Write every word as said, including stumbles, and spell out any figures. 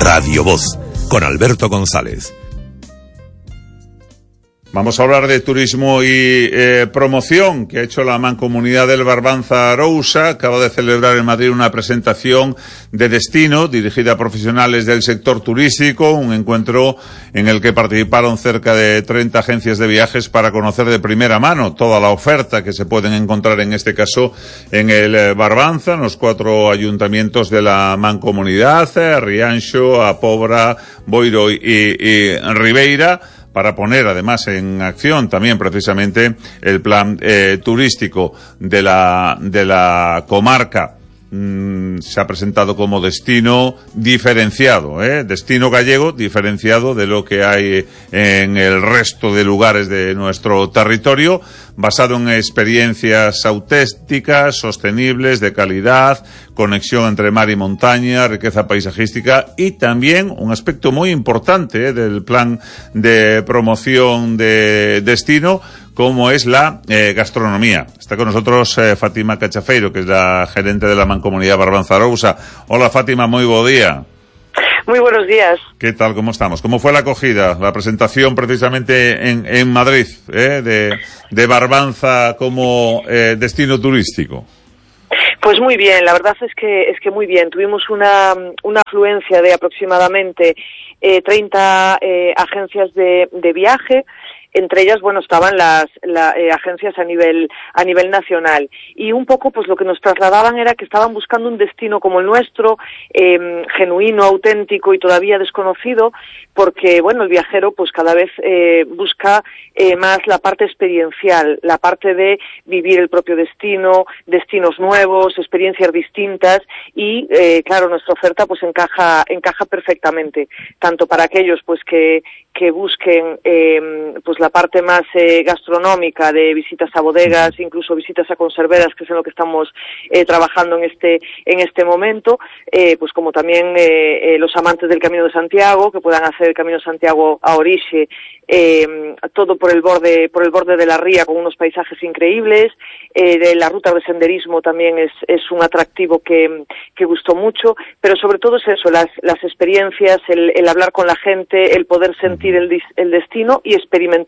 Radio Voz, con Alberto González. Vamos a hablar de turismo y eh, promoción que ha hecho la Mancomunidad del Barbanza Arousa. Acaba de celebrar en Madrid una presentación de destino dirigida a profesionales del sector turístico, un encuentro en el que participaron cerca de treinta agencias de viajes para conocer de primera mano toda la oferta que se pueden encontrar en este caso en el Barbanza, en los cuatro ayuntamientos de la Mancomunidad, Rianxo, A Pobra, Boiro y, y Ribeira, para poner además en acción también precisamente el plan eh, turístico de la de la comarca. Mm, se ha presentado como destino diferenciado, ¿eh? Destino gallego diferenciado de lo que hay en el resto de lugares de nuestro territorio, basado en experiencias auténticas, sostenibles, de calidad, conexión entre mar y montaña, riqueza paisajística y también un aspecto muy importante ¿eh? del plan de promoción de destino, como es la eh, gastronomía. Está con nosotros eh, Fátima Cachafeiro, que es la gerente de la Mancomunidad Barbanza Arousa. Hola Fátima, muy buen día. Muy buenos días. ¿Qué tal? ¿Cómo estamos? ¿Cómo fue la acogida, la presentación precisamente en, en Madrid, eh, de, de Barbanza como eh, destino turístico? Pues muy bien, la verdad es que es que muy bien. Tuvimos una, una afluencia de aproximadamente eh, treinta eh, agencias de, de viaje. Entre ellas, bueno, estaban las la, eh, agencias a nivel a nivel nacional, y un poco pues lo que nos trasladaban era que estaban buscando un destino como el nuestro, eh, genuino, auténtico y todavía desconocido, porque bueno, el viajero pues cada vez eh, busca eh, más la parte experiencial, la parte de vivir el propio destino, destinos nuevos, experiencias distintas, y eh, claro, nuestra oferta pues encaja encaja perfectamente, tanto para aquellos pues que que busquen eh, pues la parte más eh, gastronómica, de visitas a bodegas, incluso visitas a conserveras, que es en lo que estamos eh, trabajando en este en este momento, eh, pues como también eh, eh, los amantes del Camino de Santiago, que puedan hacer el Camino de Santiago a Orixe, eh, todo por el borde por el borde de la ría, con unos paisajes increíbles. Eh, de la ruta de senderismo también es es un atractivo que que gustó mucho, pero sobre todo es eso, las las experiencias, el, el hablar con la gente, el poder sentir el, el destino y experimentar